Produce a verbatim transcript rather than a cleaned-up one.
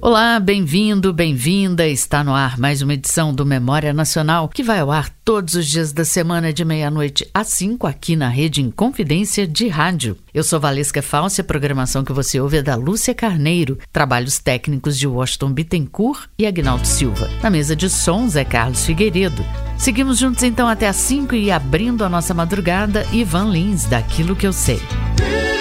Olá, bem-vindo, bem-vinda. Está no ar mais uma edição do Memória Nacional, que vai ao ar todos os dias da semana de meia-noite às cinco aqui na Rede Inconfidência de Rádio. Eu sou Valesca Falsi, a programação que você ouve é da Lúcia Carneiro, trabalhos técnicos de Washington Bittencourt e Agnaldo Silva. Na mesa de som, Zé Carlos Figueiredo. Seguimos juntos então até às cinco e abrindo a nossa madrugada, Ivan Lins, daquilo que eu sei.